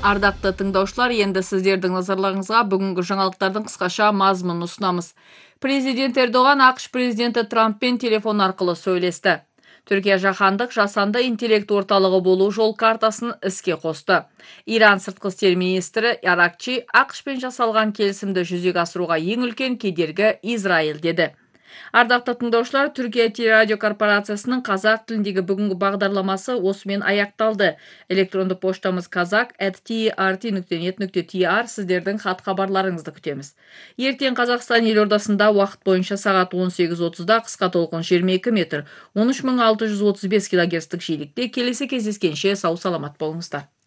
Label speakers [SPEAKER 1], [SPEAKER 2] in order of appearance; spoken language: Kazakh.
[SPEAKER 1] Ардақты тыңдаушылар, енді сіздердің назарларыңызға бүгінгі жаңалықтардың қысқаша мазмұнын ұсынамыз. Президент Эрдоған ақш президенті Трамппен телефон арқылы сөйлесті. Түркия жаһандық жасанды интеллект орталығы болу жол картасын іске қосты. Иран сыртқы істер министрі Аракчи ақшпен жасалған келісімді жүзеге асыруға ең үлкен кедергі Израиль деді. Ардақты тыңдаушылар, Түркия телерадио корпорациясының қазақ тіліндегі бүгінгі бағдарламасы осымен аяқталды. Электронды поштамыз kazak@trt.net.tr. Сіздердің хат хабарларыңызды күтеміз. Ертең Қазақстан елордасында уақыт бойынша сағат 18:30-да қысқа толқын 22 метр, 13635 килогерцтік жиілікте келесі кездескенше сау саламат болыңыздар.